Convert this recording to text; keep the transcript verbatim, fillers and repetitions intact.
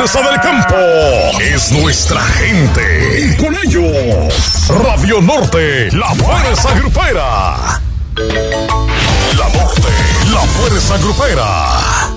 fuerza del campo es nuestra gente. Y con ellos, Radio Norte, la fuerza grupera. La Norte, la fuerza grupera.